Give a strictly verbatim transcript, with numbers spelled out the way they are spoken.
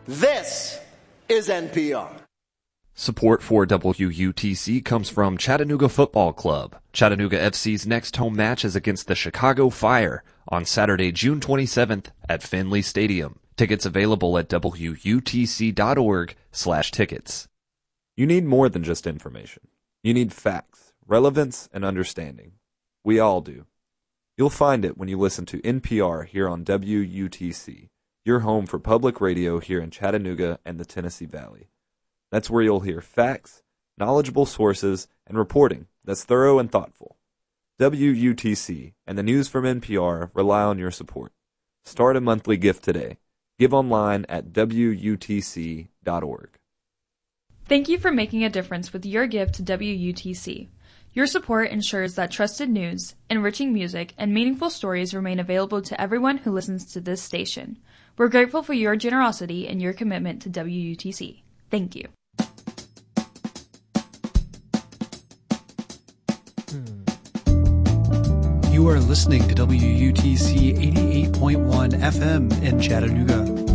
This is N P R. Support for W U T C comes from Chattanooga Football Club. Chattanooga F C's next home match is against the Chicago Fire on Saturday, June twenty-seventh at Finley Stadium. Tickets available at W U T C dot org slash tickets. You need more than just information. You need facts, relevance, and understanding. We all do. You'll find it when you listen to N P R here on W U T C, your home for public radio here in Chattanooga and the Tennessee Valley. That's where you'll hear facts, knowledgeable sources, and reporting that's thorough and thoughtful. W U T C and the news from N P R rely on your support. Start a monthly gift today. Give online at W U T C dot org. Thank you for making a difference with your gift to W U T C. Your support ensures that trusted news, enriching music, and meaningful stories remain available to everyone who listens to this station. We're grateful for your generosity and your commitment to W U T C. Thank you. You are listening to W U T C eighty-eight point one F M in Chattanooga.